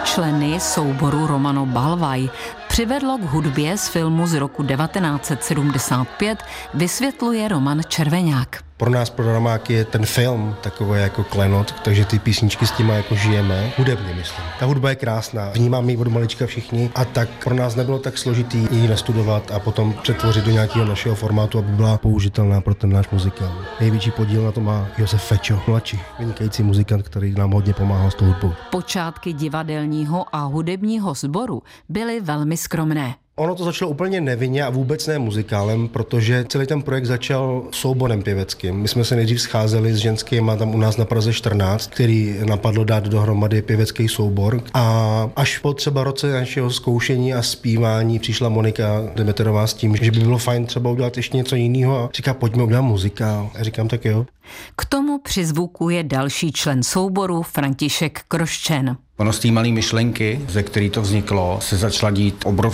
členy souboru Romano Balvaj přivedlo k hudbě z filmu z roku 1975, vysvětluje Roman Červeňák. Pro nás, pro Romáky, je ten film takový jako klenot, takže ty písničky s těma jako žijeme, hudebně myslím. Ta hudba je krásná, vnímáme ji od malička všichni a tak pro nás nebylo tak složitý ji nastudovat a potom přetvořit do nějakého našeho formátu, aby byla použitelná pro ten náš muzikál. Největší podíl na to má Josef Fečo, mladší, vynikající muzikant, který nám hodně pomáhal s tou hudbou. Počátky divadelního a hudebního sboru byly velmi skromné. Ono to začalo úplně nevinně a vůbec ne muzikálem, protože celý ten projekt začal souborem pěveckým. My jsme se nejdřív scházeli s ženskýma tam u nás na Praze 14, který napadlo dát dohromady pěvecký soubor. A až po třeba roce našeho zkoušení a zpívání přišla Monika Demeterová s tím, že by bylo fajn třeba udělat ještě něco jiného a říká, pojďme udělat muzikál. A říkám, tak jo. K tomu přizvukuje další člen souboru František Kroščen. Ono z té malé myšlenky, ze které to vzniklo, se začala dít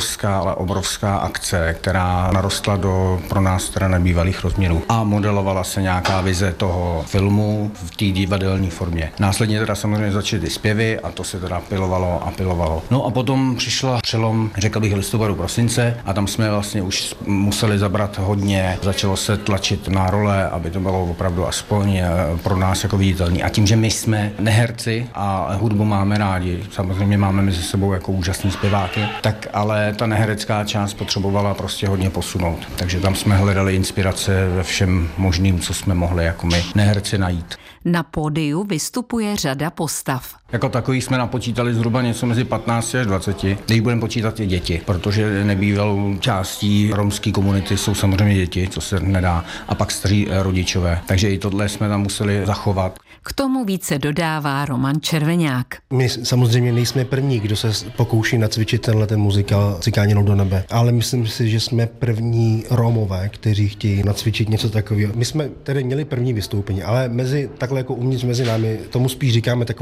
obrovská akce, která narostla do pro nás teda nebývalých rozměrů. A modelovala se nějaká vize toho filmu v té divadelní formě. Následně teda samozřejmě začaly ty zpěvy a to se teda pilovalo. No a potom přišla přelom, řekl bych, listopadu, prosince a tam jsme vlastně už museli zabrat hodně. Začalo se tlačit na role, aby to bylo opravdu aspoň pro nás jako viditelný. A tím, že my jsme neherci a hudbu máme rádi, samozřejmě máme mezi sebou jako úžasný zpěváky, tak ale ta neherecká část potřebovala prostě hodně posunout. Takže tam jsme hledali inspirace ve všem možným, co jsme mohli jako my neherci najít. Na pódiu vystupuje řada postav. Jako takový jsme napočítali zhruba něco mezi 15 až 20, když budeme počítat i děti, protože nebývalou částí romské komunity jsou samozřejmě děti, co se nedá, a pak staří rodičové. Takže i tohle jsme tam museli zachovat. K tomu více dodává Roman Červeňák. My samozřejmě nejsme první, kdo se pokouší nacvičit ten muzikál Cikáni jdou do nebe, ale myslím si, že jsme první Romové, kteří chtějí nacvičit něco takového. My jsme tedy měli první vystoupení, ale takhle jako uvnitř mezi námi, tomu spíš říkáme taková